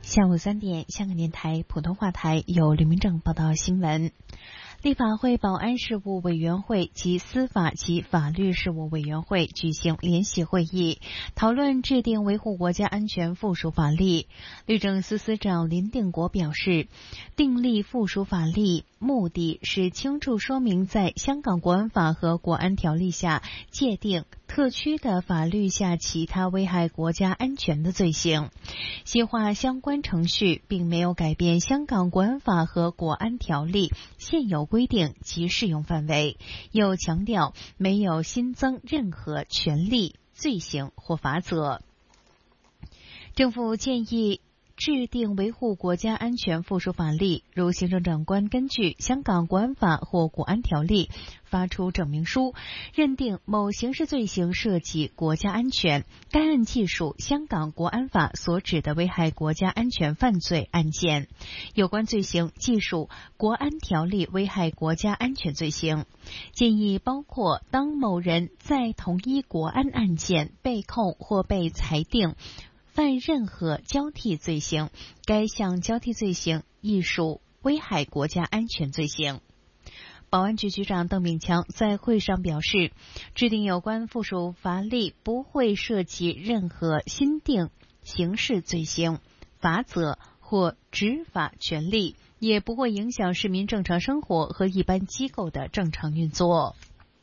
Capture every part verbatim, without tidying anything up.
下午三点，香港电台普通话台由吕明正报道新闻。立法会保安事务委员会及司法及法律事务委员会举行联席会议，讨论制定维护国家安全附属法例。律政司司长林定国表示，订立附属法例目的是清楚说明在香港国安法和国安条例下界定特区的法律下其他危害国家安全的罪行，细化相关程序，并没有改变香港国安法和国安条例现有规定及适用范围，又强调没有新增任何权利、罪行或罚则。政府建议制定维护国家安全附属法例，如行政长官根据香港国安法或国安条例发出证明书，认定某刑事罪行涉及国家安全，该案既属香港国安法所指的危害国家安全犯罪案件，有关罪行既属国安条例危害国家安全罪行。建议包括当某人在同一国安案件被控或被裁定犯任何交替罪行，该项交替罪行亦属危害国家安全罪行。保安局局长邓炳强在会上表示，制定有关附属法例不会涉及任何新定刑事罪行、罚则或执法权利，也不会影响市民正常生活和一般机构的正常运作。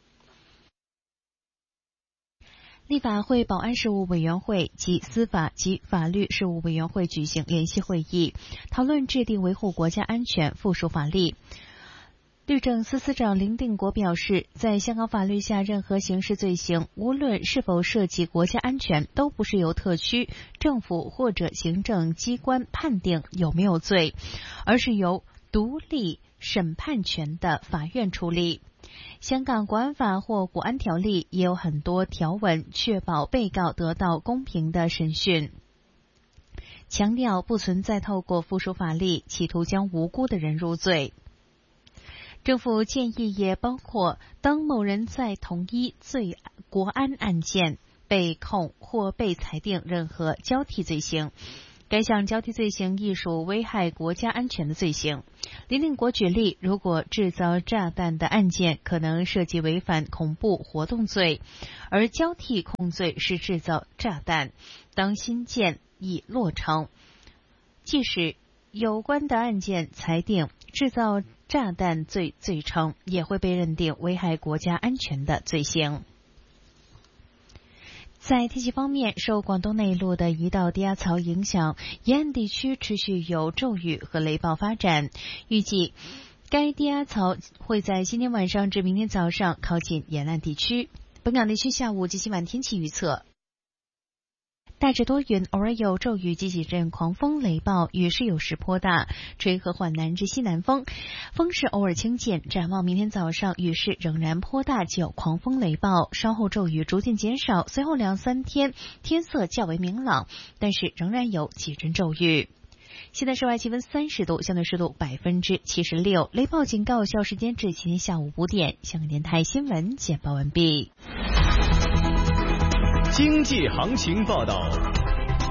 立法会保安事务委员会及司法及法律事务委员会举行联席会议，讨论制定维护国家安全附属法例。律政司司长林定国表示，在香港法律下，任何刑事罪行，无论是否涉及国家安全，都不是由特区政府或者行政机关判定有没有罪，而是由独立审判权的法院处理。香港国安法或国安条例也有很多条文确保被告得到公平的审讯，强调不存在透过附属法例企图将无辜的人入罪。政府建议也包括当某人在同一罪国安案件被控或被裁定任何交替罪行，该项交替罪行亦属危害国家安全的罪行。林定国举例，如果制造炸弹的案件可能涉及违反恐怖活动罪，而交替控罪是制造炸弹，当新建已落成，即使有关的案件裁定制造炸弹罪罪成，也会被认定危害国家安全的罪行。在天气方面，受广东内陆的一道低压槽影响，沿岸地区持续有骤雨和雷暴发展。预计该低压槽会在今天晚上至明天早上靠近沿岸地区。本港地区下午及今晚天气预测：大致多云，偶尔有骤雨及几阵狂风雷暴，雨势有时颇大，吹和缓南至西南风，风势偶尔轻减。展望明天早上，雨势仍然颇大，且有狂风雷暴，稍后骤雨逐渐减少，随后两三天天色较为明朗，但是仍然有几阵骤雨。现在室外气温三十度，相对湿度百分之七十六，雷暴警告有效时间至今天下午五点。香港电台新闻简报完毕。 经济行情报道。